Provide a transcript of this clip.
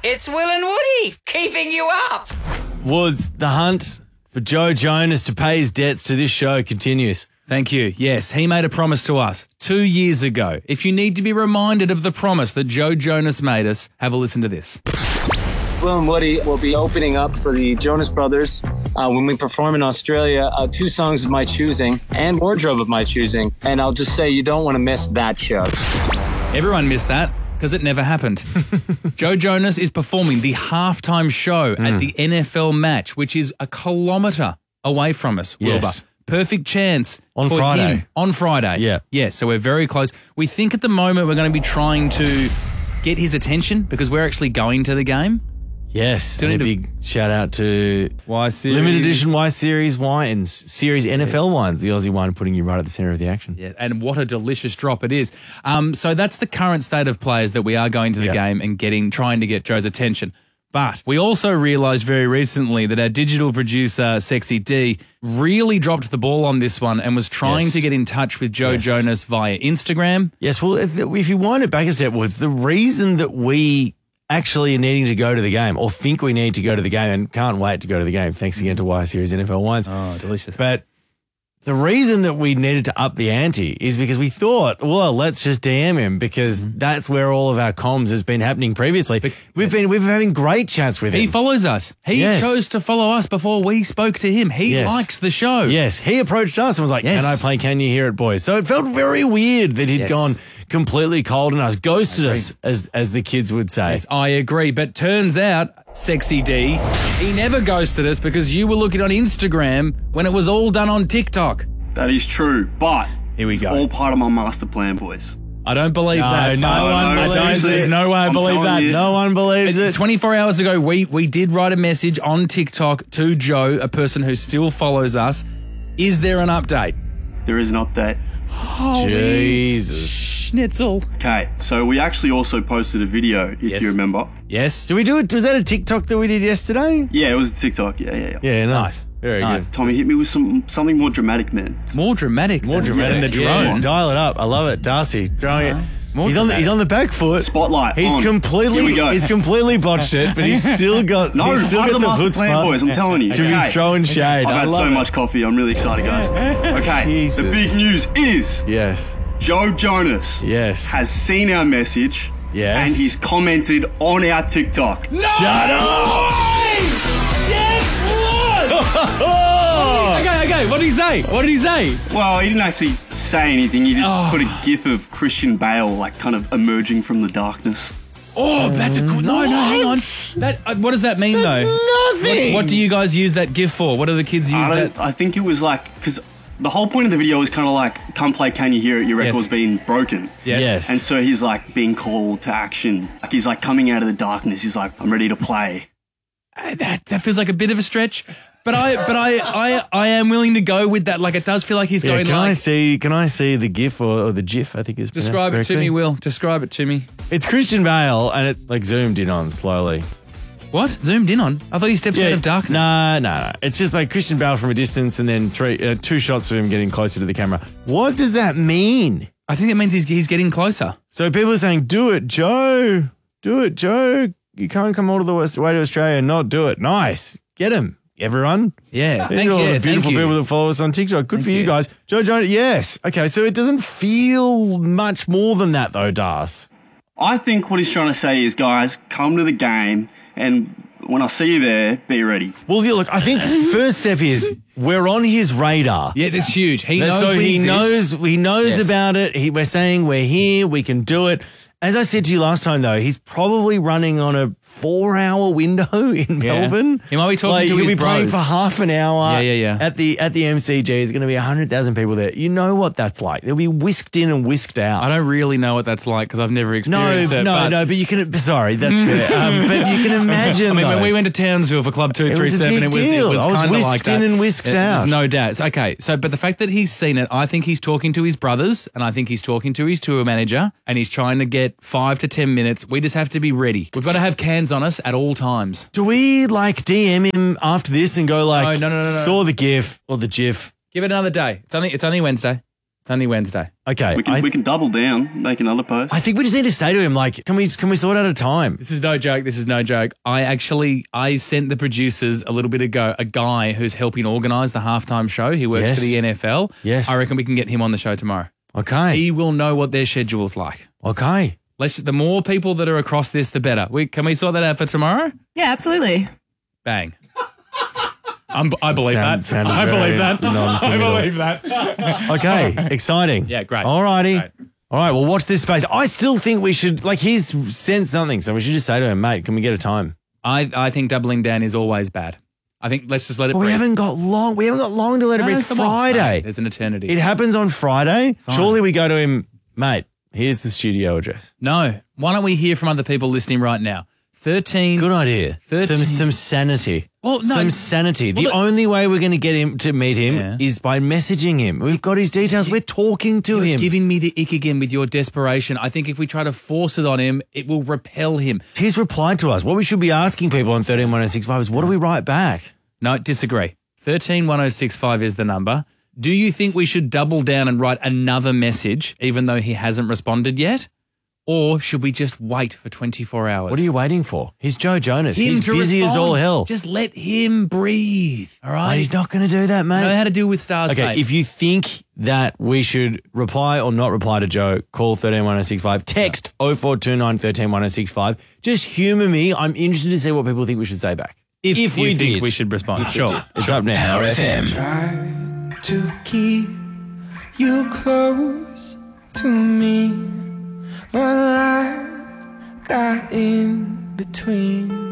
It's Will and Woody keeping you up. Woods, the hunt for Joe Jonas to pay his debts to this show continues. Thank you. Yes, he made a promise to us 2 years ago. If you need to be reminded of the promise that Joe Jonas made us, have a listen to this. Will and Woody will be opening up for the Jonas Brothers when we perform in Australia. 2 songs of my choosing and wardrobe of my choosing. And I'll just say you don't want to miss that show. Everyone missed that because it never happened. Joe Jonas is performing the halftime show at the NFL match, which is a kilometre away from us, Wilbur. Yes. Perfect chance On for Friday. him on Friday. Yeah. Yeah, so we're very close. We think at the moment we're going to be trying to get his attention because we're actually going to the game. Yes, Do you and a need big shout out to Y Series. limited edition Y Series wines, Series NFL wines, the Aussie wine putting you right at the centre of the action. Yeah, and what a delicious drop it is. So that's the current state of players that we are going to the game and trying to get Joe's attention. But we also realised very recently that our digital producer, Sexy D, really dropped the ball on this one and was trying to get in touch with Joe Jonas via Instagram. Yes, well, if you wind it back a step, Woods, the reason that we actually are needing to go to the game or think we need to go to the game and can't wait to go to the game, thanks again to Y Series NFL wines. Oh, delicious. But the reason that we needed to up the ante is because we thought, well, let's just DM him because that's where all of our comms has been happening previously. We've been having great chats with him. He follows us. He chose to follow us before we spoke to him. He likes the show. Yes, he approached us and was like, can I play Can You Hear It, boys? So it felt very weird that he'd gone completely cold on us, ghosted us, as the kids would say. Yes, I agree. But turns out, Sexy D, he never ghosted us because you were looking on Instagram when it was all done on TikTok. That is true, but Here we it's go. all part of my master plan, boys. I don't believe that. No one believes seriously. it. There's no way I I'm believe telling that. you. No one believes it. 24 hours ago, we did write a message on TikTok to Joe, a person who still follows us. Is there an update? There is an update. Jesus. Schnitzel. Okay, so we actually also posted a video, if you remember. Yes. Did we do it? Was that a TikTok that we did yesterday? Yeah, it was TikTok. Yeah. Yeah, nice. Very good. Tommy, hit me with something more dramatic, man. More dramatic. More than dramatic. the drone. Yeah, dial it up. I love it. Darcy, throwing it. More He's on the back foot. Spotlight He's on. completely Here we go. he's completely botched it, but he's still got No, he's still part of got the master plan, chutzpah boys. I'm telling you. to be Okay. throwing shade. I've I had love so it. much coffee. I'm really excited, guys. Okay, Jesus. the big news is Yes. Joe Jonas Yes. has seen our message Yes. and he's commented on our TikTok. Shut up! Okay, what did he say? What did he say? Well, he didn't actually say anything. He just put a gif of Christian Bale, like, kind of emerging from the darkness. Oh, that's a cool... No, hang on. What does that mean, though? Nothing. What do you guys use that gif for? What do the kids use that? I think it was like, because the whole point of the video is kind of like, come play Can You Hear It? Your record's been broken. Yes. And so he's like being called to action. Like he's like coming out of the darkness. He's like, I'm ready to play. That feels like a bit of a stretch. But I am willing to go with that. Like, it does feel like he's going Can like... I see the GIF or the GIF? I think is Describe it to me, Will. Describe it to me. It's Christian Bale, and it like zoomed in on slowly. What? Zoomed in on? I thought he steps out of darkness. No. It's just like Christian Bale from a distance, and then 2 shots of him getting closer to the camera. What does that mean? I think it means he's getting closer. So people are saying, "Do it, Joe. Do it, Joe. You can't come all the way to Australia and not do it." Nice. Get him. Everyone. Yeah. Thank all the beautiful you. people that follow us on TikTok. Good for you guys. Joe Jonas, yes. Okay, so it doesn't feel much more than that though, Das. I think what he's trying to say is, guys, come to the game, and when I see you there, be ready. Well, yeah, look, I think first step is we're on his radar. Yeah, that's huge. He knows so we exist. he knows about it. We're saying we're here, we can do it. As I said to you last time, though, he's probably running on a 4-hour window in Melbourne. He might be talking to he'll his be playing bros. for half an hour. Yeah. At the MCG, there's going to be 100,000 people there. You know what that's like. They'll be whisked in and whisked out. I don't really know what that's like because I've never experienced it. But you can. Sorry, that's fair. But you can imagine. I mean, when though, we went to Townsville for Club 237, it was a big it deal. was I was kind of like whisked that. in and whisked out. There's no doubt. Okay, so but the fact that he's seen it, I think he's talking to his brothers, and I think he's talking to his tour manager, and he's trying to get 5 to 10 minutes. We just have to be ready. We've got to have cans on us at all times. do we like DM him after this and go like, No. saw the GIF or the GIF? Give it another day. It's only Wednesday. It's only Wednesday. Okay. We can double down, make another post. I think we just need to say to him, like, can we sort out a time? This is no joke. This is no joke. I sent the producers a little bit ago a guy who's helping organise the halftime show. He works Yes. for the NFL. Yes. I reckon we can get him on the show tomorrow. Okay. He will know what their schedule's like. Okay. The more people that are across this, the better. Can we sort that out for tomorrow? Yeah, absolutely. Bang. I believe Sounded I very believe that. I non-committal. believe that. Okay. Exciting. Yeah, great. All righty. Great. All right. Well, watch this space. I still think we should, like, he's sent something, so we should just say to him, mate, can we get a time? I think doubling down is always bad. I think let's just let it But breathe. we haven't got long. We haven't got long to let it breathe. It's come on. Friday. No, there's an eternity. It happens on Friday. Surely we go to him, mate, here's the studio address. No. Why don't we hear from other people listening right now? 13. Good idea. 13. Some sanity. Well, no. Some sanity. Well, the only way we're going to get him to meet him Yeah. is by messaging him. We've got his details. We're talking to You're him. giving me the ick again with your desperation. I think if we try to force it on him, it will repel him. He's replied to us. What we should be asking people on 131065 is, what do we write back? No, disagree. 131065 is the number. Do you think we should double down and write another message even though he hasn't responded yet? Or should we just wait for 24 hours? What are you waiting for? He's Joe Jonas. Him He's to busy as respond. all hell. Just let him breathe, all right? Mate, he's not going to do that, mate. know how to deal with stars, Okay, mate. if you think that we should reply or not reply to Joe, call 131065. Text 0429 131065. Just humour me. I'm interested to see what people think we should say back. If we you think did. we should respond. Sure. It's up now. Power FM. To keep you close to me, but life got in between.